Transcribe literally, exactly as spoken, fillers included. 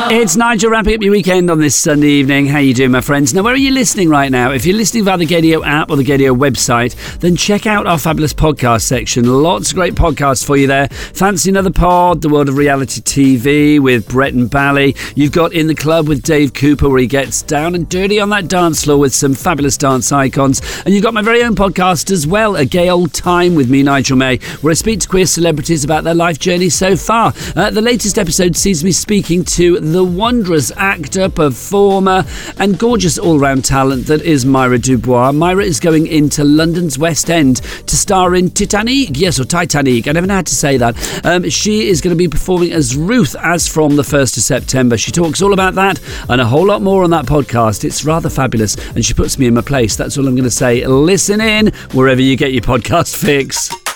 It's Nigel wrapping up your weekend on this Sunday evening. How you doing, my friends? Now, where are you listening right now? If you're listening via the Gaydio app or the Gaydio website, then check out our fabulous podcast section. Lots of great podcasts for you there. Fancy Another Pod, The World of Reality T V with Brett and Bally. You've got In the Club with Dave Cooper, where he gets down and dirty on that dance floor with some fabulous dance icons. And you've got my very own podcast as well, A Gay Old Time with me, Nigel May, where I speak to queer celebrities about their life journey so far. Uh, the latest episode sees me speaking to the wondrous actor, performer and gorgeous all-round talent that is Myra Dubois. Myra is going into London's West End to star in Titanic. Yes, or Titanic. I never know how to say that. Um, she is going to be performing as Ruth as from the first of September. She talks all about that and a whole lot more on that podcast. It's rather fabulous and she puts me in my place. That's all I'm going to say. Listen in wherever you get your podcast fix.